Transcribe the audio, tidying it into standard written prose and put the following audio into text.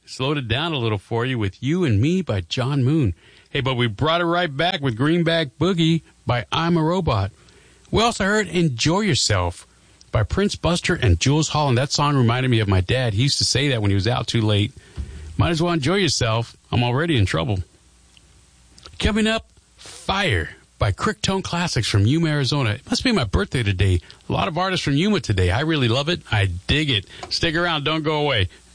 Slowed it down a little for you with You and Me by John Moon. Hey, but we brought it right back with Greenback Boogie by I'm a Robot. We also heard Enjoy Yourself by Prince Buster and Jules Holland. That song reminded me of my dad. He used to say that when he was out too late. Might as well enjoy yourself. I'm already in trouble. Coming up, Fire by Cricktone Classics from Yuma, Arizona. It must be my birthday today. A lot of artists from Yuma today. I really love it. I dig it. Stick around. Don't go away.